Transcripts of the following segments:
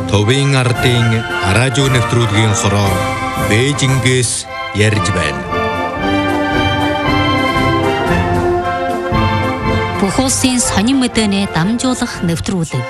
Товын ардын радио нэвтрүүлгийн хороо Бээжингээс ярьж байна. Бүх улсын сонин мэдээний дамжуулах нэвтрүүлэг.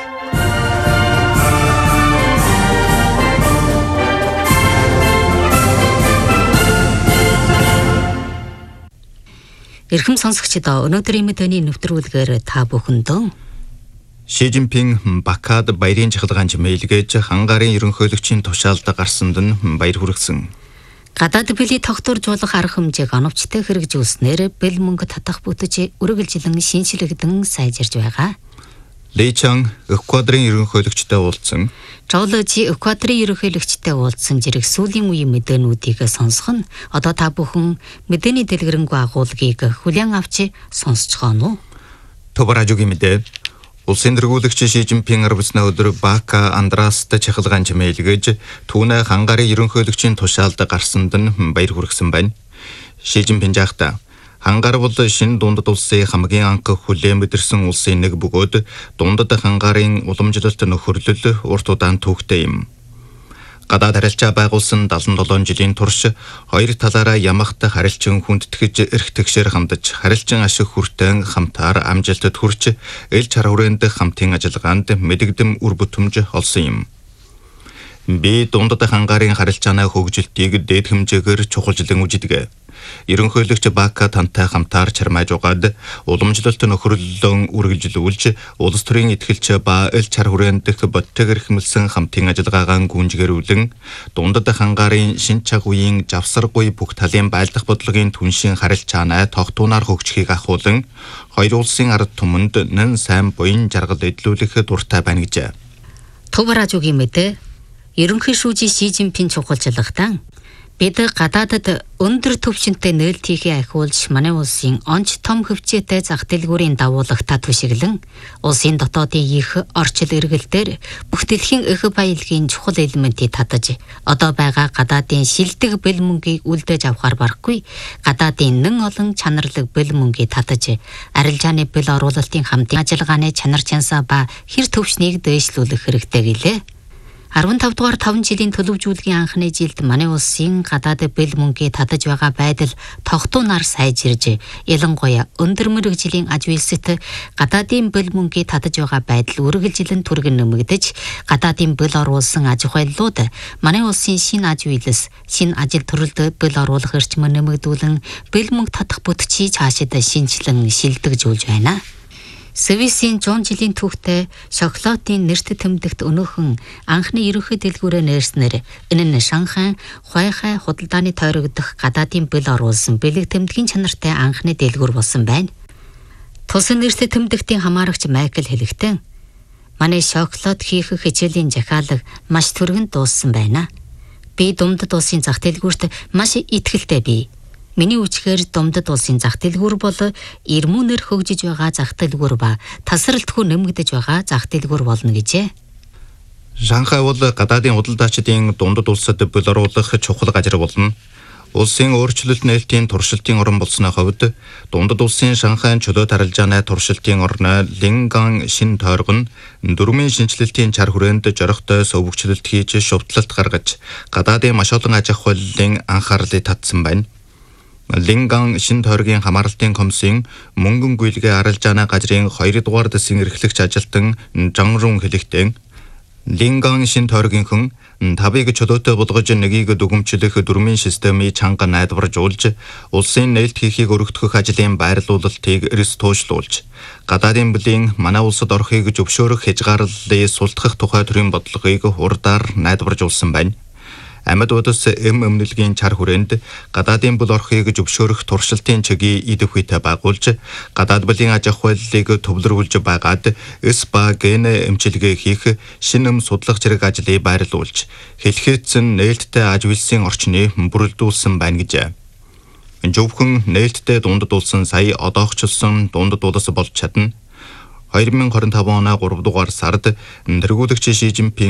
Эрхэм сонсогчдоо, өнөөдрийн мэдээний нэвтрүүлгээр та бүхэндөө Шижинпинг Бакад баярын чахалгаан чимээлгээж Хангарын ерөнхийлөгчийн тушаалд гарсанд нь баяр хүргэсэн. гадаад билий тогтворжуулах арга хэмжээг оновчтой хэрэгжүүлснээр бэл мөнгө татах бүтэж үргэлжлэн шинжилэгдэн сайжирж байгаа. Лейчан Эквадорын ерөнхийлөгчтэй уулзсан. Жолжи Эквадорын ерөнхийлөгчтэй уулзсан зэрэг сүүлийн үеийн мэдээнүүдийг сонсох нь одоо та бүхэн мэдээний дэлгэрэнгүй агуулгыг хүлээн авч сонсож байгаа нь. Товаражугийн мэдээ. Улсын тэргүүлэгч Шижинпинг арвцны өдөр Бака Андраст чахалгаан чимээлгээж түүнээ Хангарын ерөнхийлөгчийн тушаалд гарсанд нь баяр хүргэсэн байна. Шижинпинг жахта Хангар бол шинэ дундад улсын хамгийн анх хүлээн мэдэрсэн улсын нэг бөгөөд дундад Хангарын уламжлалт нөхөрлөл урт удаан түүхтэй юм. Гадаад харилцаа байгуулсан 77 жилийн турш хоёр талаараа ямагт харилцан хүндэтгэж эрх тэгшээр хандаж харилцан ашиг хүртэн хамтаар амжилтад хүрч эл чар хүрээнд хамтын ажиллагаанд мэдэгдэм үр бүтэмж олсон юм. Би дундад Хангарын харилцааны хөгжилтийг дээд хэмжээгээр чухалчлан үздэг. Ерөнхийлөгч Бака тантай хамтаар чармааж угаад уламжлалт нөхөрлөлөн үргэлжлүүлж улс төрийн итгэлч ба эл чар хүрээнд боттогэр хэмэлсэн хамтын ажиллагаагаа гүнжгэрүүлэн дундад Хангарын шин чаг үеийн завсаргүй бүх талын байлдах бодлогын түншин харилцаанаа тогтуунаар хөгжихийг ахуулан хоёр улсын ард түмэнд нэн сайн буян жаргал эдлүүлэх дуртай байна гэж. Товаражугийн мэдээ. Ерөнхий шүүжи Шижинпинг чухалчлагтаа бид гадаадад өндөр түвшинтэй нээлт хийхээ ахиулж манай улсын онц том хөвчөөтэй зах дэлгүүрийн дагуулгатаа түшиглэн улсын дотоодын их орчил эргэлтээр бүх дэлхийн эх баялагын чухал элементийг татаж одоо байгаа гадаадын шилдэг бэл мөнгийг үлдээж авахар барахгүй гадаадын нэн олон чанарлаг бэл мөнгийг татаж арилжааны бэл оруулалтын хамтын ажиллагааны чанар чансаа ба хэр төвшнийг дээшлүүлэх хэрэгтэй гэлээ. 15 дугаар 5 жилийн төлөвжүүлгийн анхны жилд манай улсын гадаад бэл мөнгийг татаж байгаа байдал тогтуунаар сайжирж, ялангуяа өндөр мэргэжлийн аж үйлсэд гадаадын бэл мөнгийг татаж байгаа байдал үргэлжлэн түргэн нэмэгдэж, гадаадын бэл оруулсан аж ахуйллууд манай улсын шинэ аж үйлс, шинэ ажил төрөлд бэл оруулах эрчим нэмэгдүүлэн бэл мөнгө татах бүтцийг цаашид шинжилэн шилдэгжүүлж байна. Сэвисийн 100 жилийн түүхтэй шоколадын нэрт тэмдэгт өнөөхөн анхны ерөнхий дэлгүүрээ нээснээр энэ нь Шанхай Хуайхай худалдааны тойрогдох гадаадын бэл оруулсан бэлэг тэмдгийн чанартай анхны дэлгүүр болсон байна. Тусан нэрт тэмдэгтийн хамаарагч Майкл хэлэхдээ манай шоколад хийх хичээлийн захиалга маш түргэн дууссан байна. Би дундад улсын зах дэлгүүрт маш итгэлтэй бий. Миний үчгээр дундад улсын зах дэлгүүр бол ирмүүнээр хөгжиж байгаа зах дэлгүүр ба тасралтгүй нэмэгдэж байгаа зах дэлгүүр болно гэжээ. Шанхай бол гадаадын худалдаачдын дундад улсад бэл оруулах чухал газар болно. Улсын өөрчлөлт нээлтийн туршилтын орон болсны хувьд дундад улсын Шанхайн чөлөөт арилжааны туршилтын орно Линган шин тойргон дөрмийн шинжилэлтийн чар хүрээнд жорогтой сувгчлалт хийж шувтлалт гаргаж гадаадын маш олон аж ахуйллын анхаарлыг татсан байна. Линган шин тойргийн хамаарлалтын комиссийн мөнгөн гүйлгээ арилжааны газрын 2 дугаар дэсийн эрхлэгч ажилтан Жанрун хэлэхдээ Линган шин тойргийнхэн тавыг чөлөөтэй болгож нэгийг дүгнэмжлэх дөрмийн системийг чанга найдваржуулж улсын нээлт хийхийг өргөдгөх ажлын байрлуулалтыг эрс туушлуулж гадаадын бүлийн манай улсад орохыг зөвшөөрөх хязгаарлалыг султгах тухай төрлийн бодлогыг урдаар найдваржуулсан байна. Амьд удас өмнөлгийн чар хүрээнд гадаадын бул орохыг зөвшөөрөх туршилтын чигийг идэх үедээ байгуулж гадаад бүлийн аж ахуйллыг төвлөрүүлж байгаад эс ба ген эмчилгээ хийх шинэм судлах зэрэг ажлыг байрлуулж хэлхээцэн нээлттэй аж үйлсийн орчныг бүрэлдүүлсэн байна гэж. Зөвхөн нээлттэй дундад улсын сая одоогчлсон дундад улс болж чадна. 2025 оны 3 дугаар сард тэргүүлэгч Шижинпинг